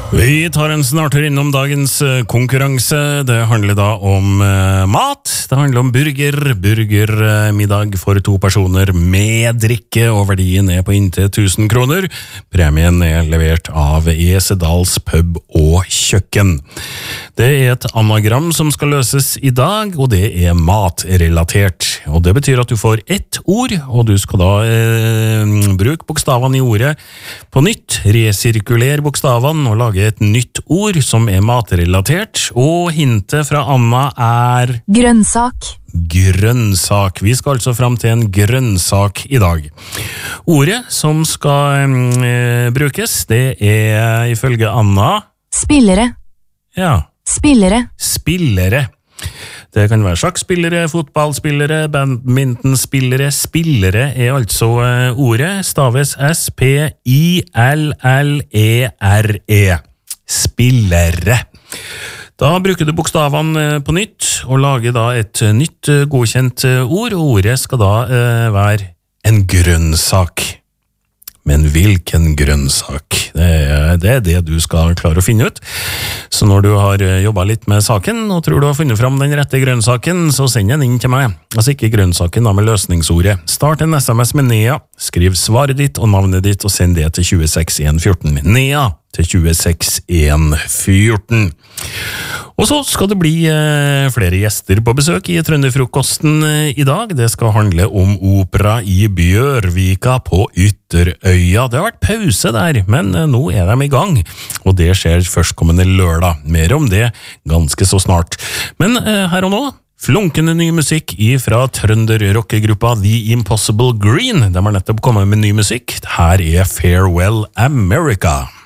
Vi tar en snartur innom dagens konkurranse. Det handler da om mat. Det handler om burgermiddag for 2 personer med drikke, og verdien er på inntil 1000 kroner. Premien er levert av Esedals pub og kjøkken. Det er et anagram som skal løses i dag, og det er matrelatert. Og det betyr at du får 1 ord, og du skal da bruke bokstavene i ordet på nytt, resirkulere bokstavene og lage et nytt ord som er matrelatert, og hintet fra Anna er grønnsak. Grønnsak. Vi skal altså frem til en grønnsak i dag. Ordet som skal brukes, det er ifølge Anna Spillere. Ja. Spillere. Spillere. Det kan være sjakkspillere, fotballspillere, badmintonspillere. Spillere er altså ordet. Staves S-P-I-L-L-E-R-E. Spillere. Da bruker du bokstavene på nytt, og lager da et nytt godkjent ord, og ordet skal da være en grønnsak. Men hvilken grønnsak? Det er det du skal klare å finne ut. Så når du har jobbet litt med saken, og tror du har funnet fram den rette grønnsaken, så send den inn til meg. Altså ikke grønnsaken da, med løsningsordet. Start en SMS med Nea, skriv svaret ditt og navnet ditt, og send det til 26114. Nea til 26114. Og så skal det bli flere gjester på besøk i Trønderfrokosten i dag. Det skal handle om opera i Bjørvika på Ytterøya. Det har vært pause der, men nå er de i gang. Og det skjer førstkommende lørdag. Mer om det ganske så snart. Men her og nå, flunkende ny musikk fra trønderrockegruppa The Impossible Green. De har nettopp kommet med ny musikk. Her er Farewell America.